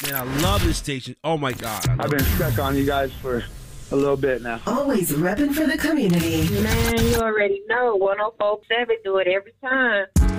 Man, I love this station. Oh, my God. I've been stuck on you guys for a little bit now. Always repping for the community. Man, you already know. 104.7 do it every time.